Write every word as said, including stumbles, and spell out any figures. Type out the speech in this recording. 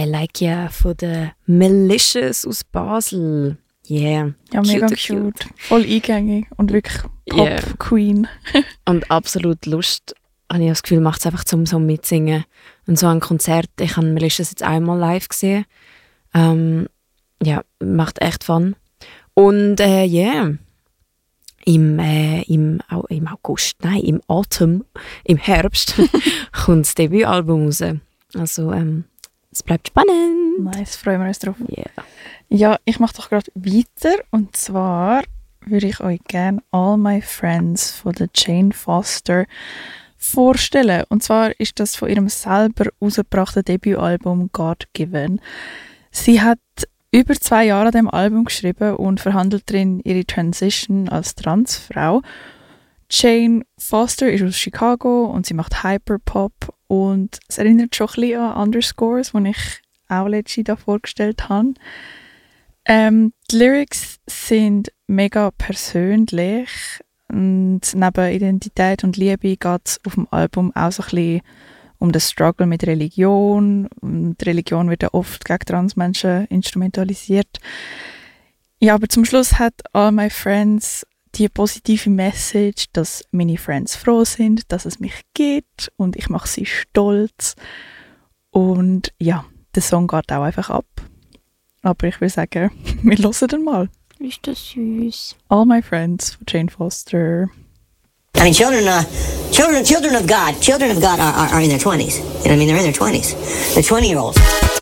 I Like Ya von der Malicious aus Basel. Yeah. Ja, mega cute, cute. Voll eingängig und wirklich Pop-Queen. Yeah. Und absolut Lust, habe ich das Gefühl, macht es einfach zum so mitsingen. Und so ein Konzert, ich habe Malicious jetzt einmal live gesehen. Ähm, ja, macht echt Fun. Und äh, yeah, im, äh, im, au, im August, nein, im Autumn, im Herbst kommt das Debütalbum raus. Also ähm, es bleibt spannend. Nice, freuen wir uns drauf. Yeah. Ja, ich mache doch gerade weiter. Und zwar würde ich euch gerne All My Friends von der Jane Foster vorstellen. Und zwar ist das von ihrem selber herausgebrachten Debütalbum God Given. Sie hat über zwei Jahre an dem Album geschrieben und verhandelt darin ihre Transition als Transfrau. Jane Foster ist aus Chicago und sie macht Hyperpop und es erinnert schon ein bisschen an Underscores, die ich auch letztens da vorgestellt habe. Ähm, die Lyrics sind mega persönlich und neben Identität und Liebe geht es auf dem Album auch so ein bisschen um den Struggle mit Religion. Und die Religion wird ja oft gegen Transmenschen instrumentalisiert. Ja, aber zum Schluss hat All My Friends die positive Message, dass meine Friends froh sind, dass es mich gibt und ich mache sie stolz. Und ja, der Song geht auch einfach ab. Aber ich würde sagen, wir hören den mal. Ist das süß. All My Friends von Jane Foster. I mean, children, uh, children, children of God, children of God are, are, are in their twenties. You know what I mean? They're in their twenties. The twenty-year-olds.